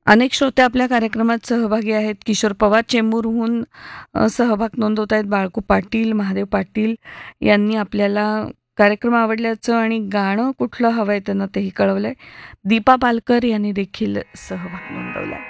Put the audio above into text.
अनेक श्रोते आपल्या कार्यक्रमात सहभागी आहेत. किशोर पवार चेंबूरहून सहभाग नोंदवत आहेत. बाळकू पाटील, महादेव पाटील यांनी आपल्याला कार्यक्रम आवडल्याचं आणि गाणं कुठलं हवं आहे त्यांना तेही कळवलं आहे. दीपा पालकर यांनी देखील सहभाग नोंदवला आहे.